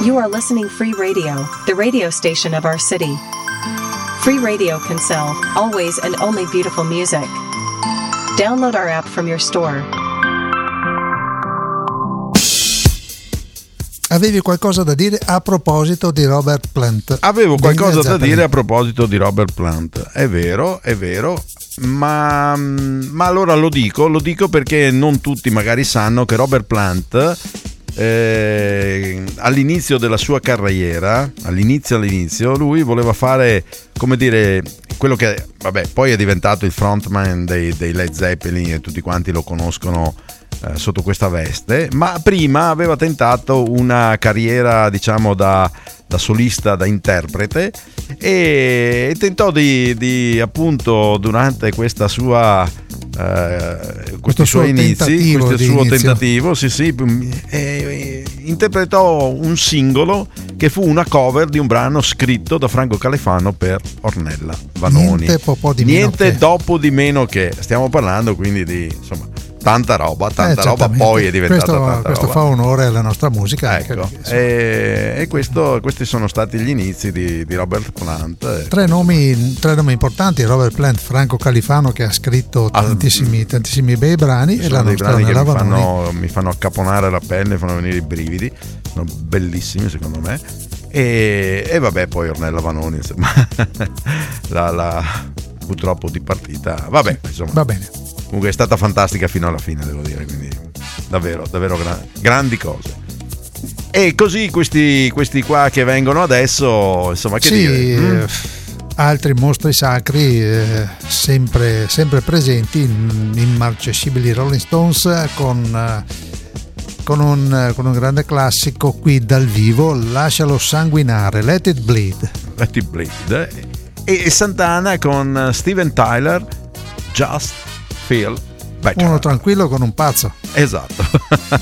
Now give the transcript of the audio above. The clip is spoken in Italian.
You are listening Free Radio, the radio station of our city. Free Radio can sell, always and only beautiful music. Download our app from your store. Avevi qualcosa da dire a proposito di Robert Plant? Avevo qualcosa da dire a proposito di Robert Plant. È vero, ma allora lo dico perché non tutti magari sanno che Robert Plant all'inizio della sua carriera, all'inizio lui voleva fare, come dire, quello che poi è diventato il frontman dei Led Zeppelin e tutti quanti lo conoscono sotto questa veste, ma prima aveva tentato una carriera, diciamo, da solista, da interprete, e tentò di appunto durante questa sua questi suoi inizi, questo suo tentativo, interpretò un singolo che fu una cover di un brano scritto da Franco Califano per Ornella Vanoni. Niente dopo di meno che stiamo parlando quindi di, insomma, tanta roba, poi è diventata tanta questo roba. Fa onore alla nostra musica, ecco, e questi sono stati gli inizi di Robert Plant. Tre nomi importanti: Robert Plant, Franco Califano, che ha scritto tantissimi bei brani, e la nostra Ornella Vanoni. Mi fanno accaponare la pelle, mi fanno venire i brividi, sono bellissimi secondo me. E poi Ornella Vanoni, insomma, purtroppo di partita, insomma, va bene. Comunque è stata fantastica fino alla fine, devo dire, quindi davvero grandi cose. E così questi qua che vengono adesso, insomma, che dire? Altri mostri sacri, sempre presenti, immarcescibili Rolling Stones, con un grande classico qui dal vivo, Lascialo sanguinare, Let It Bleed. E Santana con Steven Tyler, Just Feel Better. Uno tranquillo con un pazzo. Esatto.